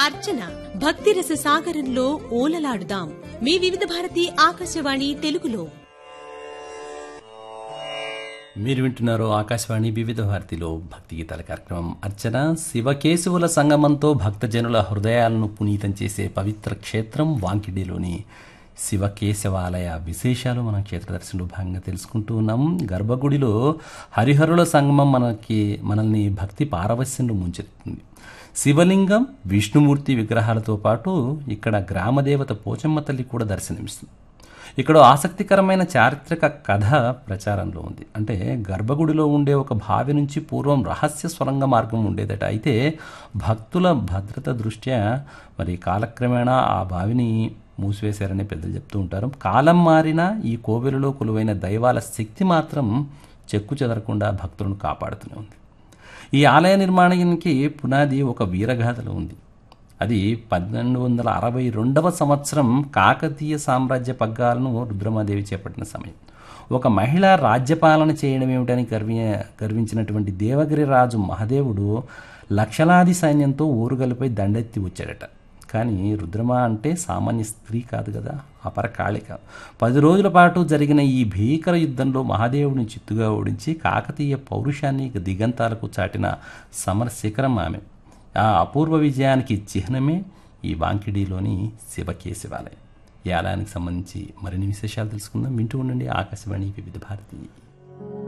అర్చన భక్తిరస సాగరంలో ఓలలాడుదాం మీ వివిధ భారతి ఆకాశవాణి తెలుగులో. మీరు వింటున్నారు ఆకాశవాణి వివిధ భారతిలో భక్తి గీతాల కార్యక్రమం. అర్చన శివకేశవుల సంగమంతో భక్తజనుల హృదయాలను పునీతం చేసే పవిత్ర క్షేత్రం వాంకిడిలోని శివకేశవాలయ విశేషాలు మనం క్షేత్రదర్శనంలో భాగంగా తెలుసుకుంటూ ఉన్నాం. గర్భగుడిలో హరిహరుల సంగమం మనల్ని భక్తి పారవస్యంలో ముంచెత్తుంది. శివలింగం, విష్ణుమూర్తి విగ్రహాలతో పాటు ఇక్కడ గ్రామదేవత పోచమ్మ తల్లి కూడా దర్శనమిస్తుంది. ఇక్కడ ఆసక్తికరమైన చారిత్రక కథ ప్రచారంలో ఉంది. అంటే గర్భగుడిలో ఉండే ఒక బావి నుంచి పూర్వం రహస్య సొరంగ మార్గం ఉండేదట. అయితే భక్తుల భద్రత దృష్ట్యా మరి కాలక్రమేణా ఆ బావిని మూసివేశారని పెద్దలు చెప్తూ ఉంటారు. కాలం మారినా ఈ కోవెలలో కొలువైన దైవాల శక్తి మాత్రం చెక్కు చెదరకుండా భక్తులను కాపాడుతూనే ఉంది. ఈ ఆలయ నిర్మాణానికి పునాది ఒక వీరగాథలో ఉంది. అది 1262వ సంవత్సరం కాకతీయ సామ్రాజ్య పగ్గాలను రుద్రమాదేవి చేపట్టిన సమయం. ఒక మహిళ రాజ్యపాలన చేయడం ఏమిటని గర్వించినటువంటి దేవగిరి రాజు మహదేవుడు లక్షలాది సైన్యంతో ఊరుగలపై దండెత్తి వచ్చాడట. కానీ రుద్రమ అంటే సామాన్య స్త్రీ కాదు కదా, అపర కాళిక. 10 రోజుల పాటు జరిగిన ఈ భీకర యుద్ధంలో మహాదేవుడిని చిత్తుగా ఓడించి కాకతీయ పౌరుషాన్ని దిగంతాలకు చాటిన సమర శిఖరం ఆమె. ఆ అపూర్వ విజయానికి చిహ్నమే ఈ వాంకిడిలోని శివకేశవాలయం. ఈ ఆలయానికి సంబంధించి మరిన్ని విశేషాలు తెలుసుకుందాం. వింటూ ఉండండి ఆకాశవాణి వివిధ భారతి.